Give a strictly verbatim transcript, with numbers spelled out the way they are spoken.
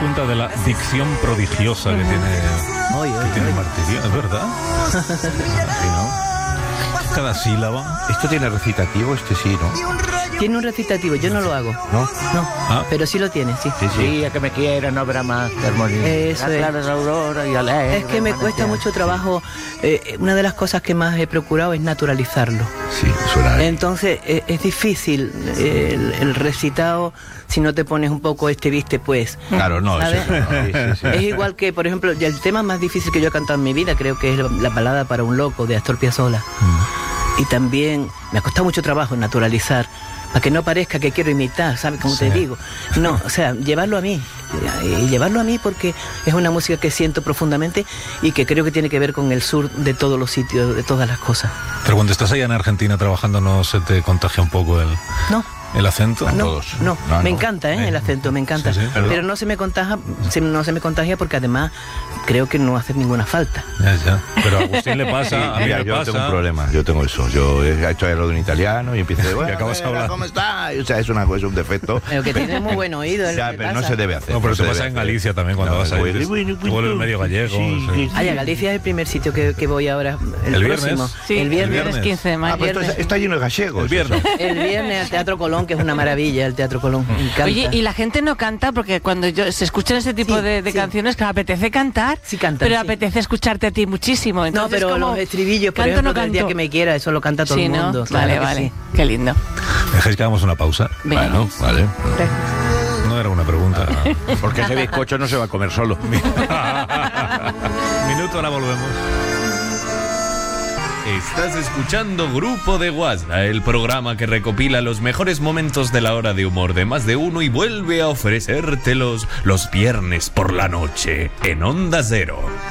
cuenta de la dicción prodigiosa que tiene, Oy, oy, que tiene oy. Martirio, ¿es verdad? Sí, ¿no? Cada sílaba. Esto tiene recitativo, este sí, ¿no? Tiene un recitativo, yo no lo hago. ¿No? No, Ah. pero sí lo tiene, sí. Sí, sí. Sí, a que me quiera, no habrá más que armonía. Eso La es. clara es la aurora y alegre, Es que me cuesta mucho trabajo. eh, una de las cosas que más he procurado es naturalizarlo. Sí, suena. Entonces eh, es difícil eh, el, el recitado si no te pones un poco este viste pues. Claro, no. ¿Sabes? Eso, sí, sí, sí. Es igual que, por ejemplo, ya el tema más difícil que yo he cantado en mi vida creo que es la, la balada para un loco de Astor Piazzolla. Y también me ha costado mucho trabajo naturalizar, para que no parezca que quiero imitar, ¿sabes? Como Sí. te digo. No, o sea, llevarlo a mí. Y llevarlo a mí porque es una música que siento profundamente y que creo que tiene que ver con el sur de todos los sitios, de todas las cosas. Pero cuando estás allá en Argentina trabajando, ¿no se te contagia un poco el, No. el acento? No, todos. no, No, me no. encanta, ¿eh? Eh, El acento, me encanta. sí, sí, pero pero- no se me contagia, se- no se me contagia porque además creo que no hace ninguna falta. Ya, ya. Pero a Agustín le pasa, a mí Mira, me yo pasa. tengo un problema, yo tengo eso. Yo he hecho algo de un italiano y empiezo de, bueno, acabas mira, hablando. ¿cómo está? O sea, es, una, es un defecto. Pero que tiene muy buen oído. es lo Ya, que pero no pasa. se debe hacer. No, pero no te se pasa debe en hacer. Galicia también cuando No, vas ahí. bueno, Te bueno, bueno, vuelves medio gallego. sí, sí. sí. Ay, a Galicia es el primer sitio que, que voy ahora, el, ¿El próximo. viernes? Sí, el viernes. viernes. quince de mayo. Ah, pues esto viernes. está, está lleno de gallegos. El viernes. El viernes al Teatro Colón, que es una maravilla, el Teatro Colón. Me encanta. Oye, y la gente no canta porque cuando yo, se escuchan ese tipo Sí, de, de sí. canciones que apetece cantar, Sí cantan, pero sí. apetece escucharte a ti muchísimo. No, Entonces, pero como, los estribillos, por ¿canto o ejemplo, no del día canto? que me quiera, eso lo canta todo Sí, el ¿no? mundo. claro Vale, que vale. sí. Qué lindo. ¿Dejáis que hagamos una pausa? Venga. Bueno, vale. No era una pregunta. Porque ese bizcocho no se va a comer solo. Minuto, ahora volvemos. Estás escuchando Grupo de Guasda, el programa que recopila los mejores momentos de la hora de humor de Más de Uno y vuelve a ofrecértelos los viernes por la noche en Onda Cero.